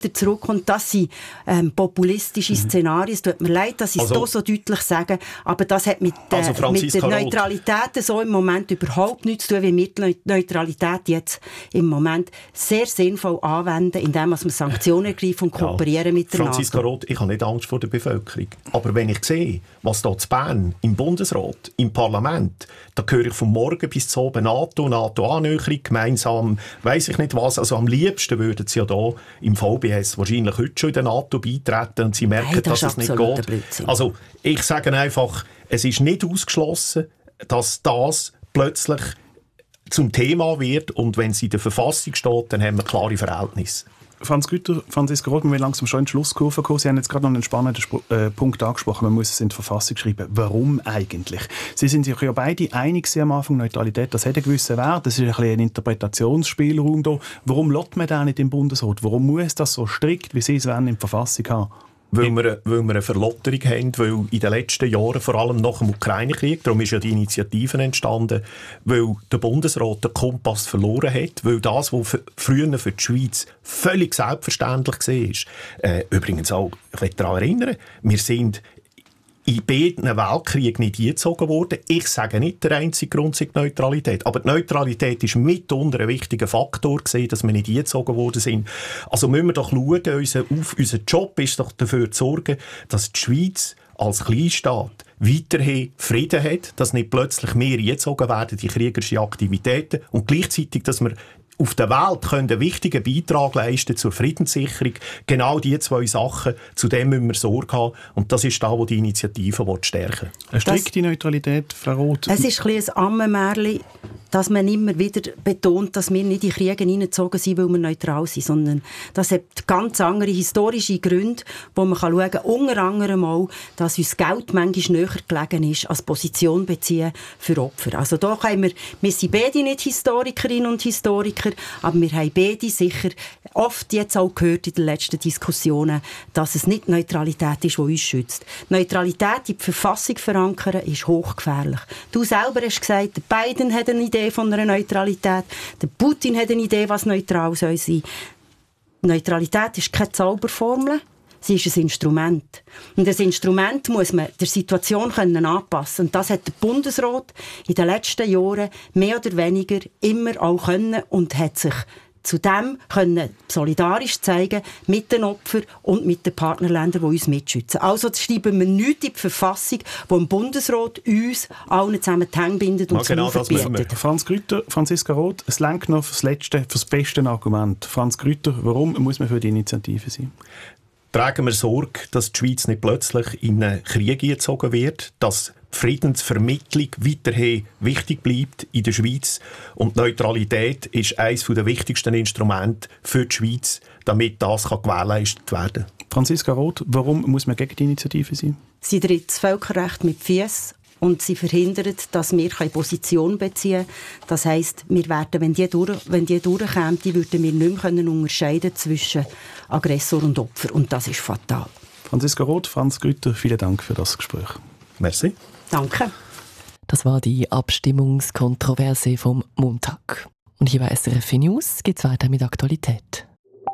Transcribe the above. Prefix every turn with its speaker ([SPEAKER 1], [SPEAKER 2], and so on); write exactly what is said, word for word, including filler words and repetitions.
[SPEAKER 1] zurückkommt, das sind ähm, populistische Szenarien. Es tut mir leid, dass ich es also, so deutlich sage, aber das hat mit, äh,
[SPEAKER 2] also
[SPEAKER 1] mit der Neutralität so im Moment überhaupt nichts zu tun, wie mit Neutralität jetzt im Moment sehr sinnvoll anwenden, indem man Sanktionen ergreift und kooperieren ja. mit der
[SPEAKER 2] Franziska
[SPEAKER 1] NATO.
[SPEAKER 2] Roth, ich habe nicht Angst vor der Bevölkerung. Aber wenn ich sehe, was hier in Bern, im Bundesrat, im Parlament, da höre ich von morgen bis zu oben NATO, NATO-Annäherung, gemeinsam, weiss ich nicht was, also am liebsten würden sie ja da im V B S wahrscheinlich heute schon in der NATO beitreten und sie merken, Nein, das dass es nicht geht. Blödsinn. Also ich sage einfach, es ist nicht ausgeschlossen, dass das plötzlich zum Thema wird und wenn es in der Verfassung steht, dann haben wir klare Verhältnisse.
[SPEAKER 3] Franz Güter, Franziska Roth, wir wollen langsam schon in die Schlusskurve kommen. Sie haben jetzt gerade noch einen spannenden Sp- äh, Punkt angesprochen. Man muss es in die Verfassung schreiben. Warum eigentlich? Sie sind sich ja beide einig am Anfang, Neutralität, das hat einen gewissen Wert. Das ist ein bisschen ein Interpretationsspielraum da. Warum lässt man das nicht im Bundesrat? Warum muss das so strikt, wie Sie es wollen, in die Verfassung haben?
[SPEAKER 2] Weil wir, weil wir eine Verlotterung haben, weil in den letzten Jahren, vor allem nach dem Ukraine-Krieg, darum ist ja die Initiative entstanden, weil der Bundesrat den Kompass verloren hat, weil das, was für, früher für die Schweiz völlig selbstverständlich war, äh, übrigens auch, ich will daran erinnern, wir sind in beiden Weltkriegen nicht eingezogen worden. Ich sage nicht, der einzige Grund sei die Neutralität. Aber die Neutralität war mitunter ein wichtiger Faktor gewesen, dass wir nicht eingezogen worden sind. Also müssen wir doch schauen, unser, auf, unser Job ist doch dafür zu sorgen, dass die Schweiz als Kleinstaat weiterhin Frieden hat, dass nicht plötzlich mehr eingezogen werden, die kriegerischen Aktivitäten, und gleichzeitig, dass wir auf der Welt können einen wichtigen Beitrag leisten zur Friedenssicherung. Genau diese zwei Sachen, zu dem müssen wir Sorge haben. Und das ist da, wo die Initiative stärken will.
[SPEAKER 3] Eine strikte Neutralität, Frau Roth.
[SPEAKER 1] Es ist ein bisschen ein Ammenmärchen, dass man immer wieder betont, dass wir nicht in Kriege hineingezogen sind, weil wir neutral sind, sondern das hat ganz andere historische Gründe, wo man schauen kann, unter anderem auch, dass uns Geld manchmal näher gelegen ist, als Position beziehen für Opfer. Also da können wir, wir sind beide nicht Historikerinnen und Historiker, aber wir haben beide sicher oft jetzt auch gehört in den letzten Diskussionen, dass es nicht Neutralität ist, die uns schützt. Neutralität in die Verfassung verankern ist hochgefährlich. Du selber hast gesagt, der Biden hat eine Idee von einer Neutralität, der Putin hat eine Idee, was neutral soll sein. Neutralität ist keine Zauberformel, sie ist ein Instrument. Und das Instrument muss man der Situation können anpassen. Und das hat der Bundesrat in den letzten Jahren mehr oder weniger immer auch können und hat sich zudem können solidarisch zeigen mit den Opfern und mit den Partnerländern, die uns mitschützen. Also schreiben wir nichts in die Verfassung, wo im Bundesrat uns allen zusammen die Hände bindet und ja, genau das verbietet.
[SPEAKER 3] Franz Grüter, Franziska Roth, es lenkt noch fürs letzte, fürs beste Argument. Franz Grüter, warum muss man für die Initiative sein?
[SPEAKER 2] Tragen wir Sorge, dass die Schweiz nicht plötzlich in einen Krieg gezogen wird, dass die Friedensvermittlung weiterhin wichtig bleibt in der Schweiz. Und Neutralität ist eines der wichtigsten Instrumente für die Schweiz, damit das gewährleistet werden kann.
[SPEAKER 3] Franziska Roth, warum muss man gegen die Initiative sein?
[SPEAKER 1] Sie tritt das Völkerrecht mit Füssen und sie verhindert, dass wir keine Position beziehen können. Das heisst, wir werden, wenn die, durch, wenn die durchkämen, würden wir nicht mehr unterscheiden zwischen Aggressor und Opfer. Und das ist fatal.
[SPEAKER 3] Franziska Roth, Franz Grüter, vielen Dank für das Gespräch.
[SPEAKER 2] Merci.
[SPEAKER 1] Danke.
[SPEAKER 4] Das war die Abstimmungskontroverse vom Montag. Und hier bei S R F News geht es weiter mit Aktualität.